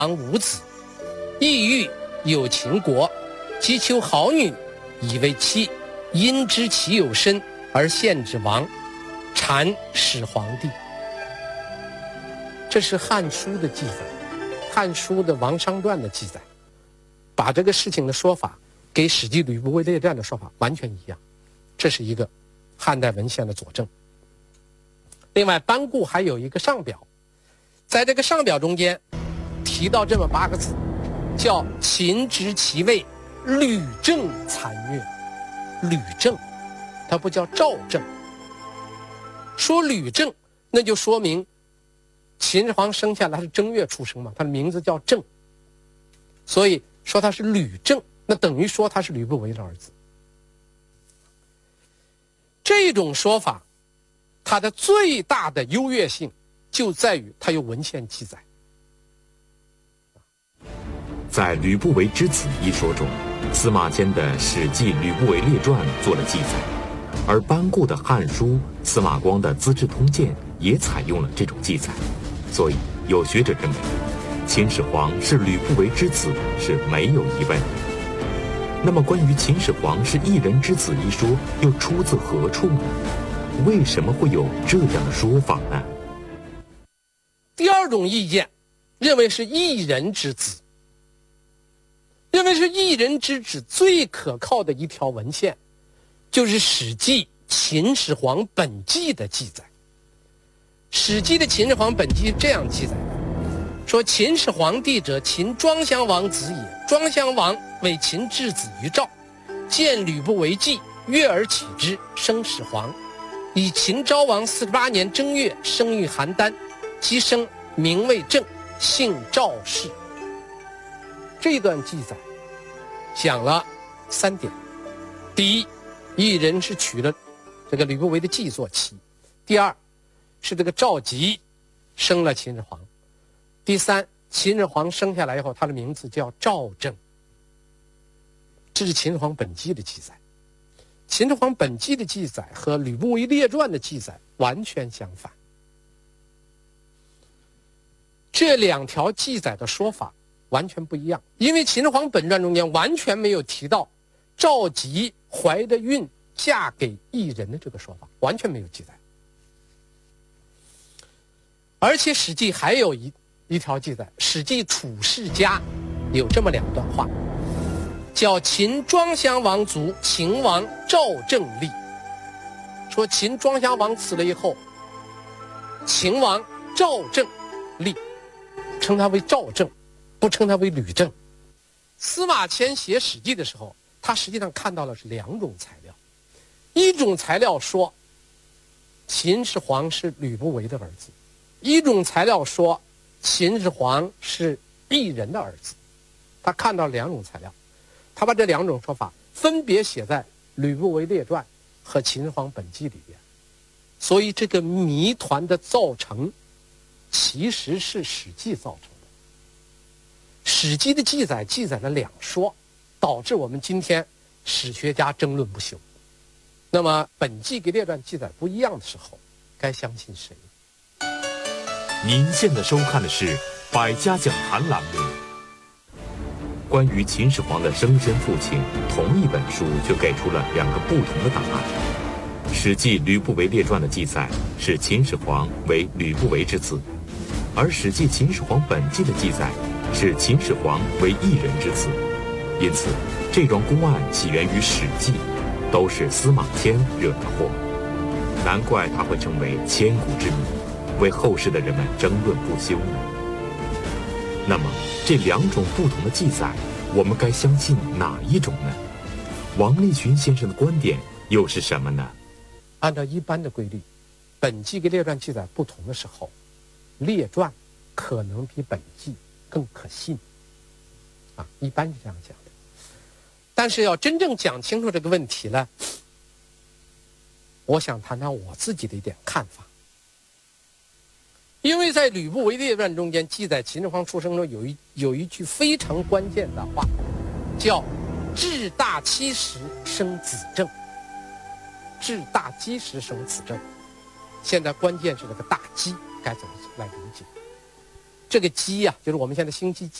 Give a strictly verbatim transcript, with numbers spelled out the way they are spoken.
王无子，意欲有秦国，即求好女以为妻，因知其有身而献之王，谗始皇帝。这是《汉书》的记载，《汉书》的《王商传》的记载，把这个事情的说法给《史记·吕不韦列传》的说法完全一样，这是一个汉代文献的佐证。另外，班固还有一个上表，在这个上表中间提到这么八个字，叫“秦执其位，吕政残虐”。吕政，他不叫赵政。说吕政，那就说明秦始皇生下来是正月出生嘛，他的名字叫政，所以说他是吕政，那等于说他是吕不韦的儿子。这种说法，它的最大的优越性就在于它有文献记载。 在吕不韦之子一说中，司马迁的《史记·吕不韦列传》做了记载，而班固的《汉书》、司马光的《资治通鉴》也采用了这种记载。所以有学者认为，秦始皇是吕不韦之子是没有疑问的。那么关于秦始皇是一人之子一说又出自何处呢？为什么会有这样的说法呢？ 第二种意见认为是一人之子，认为是一人之子最可靠的一条文献就是《史记·秦始皇本纪》的记载。《史记》的《秦始皇本纪》是这样记载的，说秦始皇帝者，秦庄襄王子也。庄襄王为秦质子于赵，见吕不韦计，悦而起之，生始皇。以秦昭王四十八年正月，生于邯郸，其生名为政，姓赵氏。这段记载讲了三点：第一，一人是娶了这个吕不韦的计做妻；第二，是这个赵佶生了秦始皇；第三，秦始皇生下来以后，他的名字叫赵政。这是秦始皇本纪的记载。秦始皇本纪的记载和吕不韦列传的记载完全相反。这两条记载的说法完全不一样，因为秦始皇本传中间完全没有提到赵佶怀的孕嫁给异人的这个说法，完全没有记载。而且《史记》还有一一条记载，《史记·楚世家》有这么两段话，叫秦庄襄王卒，秦王赵政立。说秦庄襄王死了以后，秦王赵政立，称他为赵政，不称他为吕政。司马迁写《史记》的时候，他实际上看到了是两种材料，一种材料说秦始皇是吕不韦的儿子，一种材料说秦始皇是异人的儿子。他看到两种材料，他把这两种说法分别写在《吕不韦列传》和《秦始皇本纪》里边。所以这个谜团的造成其实是《史记》造成的。《史记》的记载记载了两说，导致我们今天史学家争论不休。那么本纪跟列传记载不一样的时候，该相信谁？ 您现在收看的是《百家讲坛》栏目。关于秦始皇的生身父亲，同一本书就给出了两个不同的答案。《史记·吕不韦列传》的记载是秦始皇为吕不韦之子，而《史记·秦始皇本纪》的记载是秦始皇为异人之子。因此，这桩公案起源于《史记》，都是司马迁惹的祸。难怪他会成为千古之谜，为后世的人们争论不休呢。那么这两种不同的记载，我们该相信哪一种呢？王立群先生的观点又是什么呢？ 按照一般的规律，本纪跟列传记载不同的时候，列传可能比本纪更可信啊，一般是这样讲的。但是要真正讲清楚这个问题呢，我想谈谈我自己的一点看法。因为在吕不韦列传中间记载秦始皇出生中有一有一句非常关键的话，叫至大七十生子正。至大基时生子正，现在关键是这个大基该怎么来理解？ 这个鸡呀、就是我们现在星期几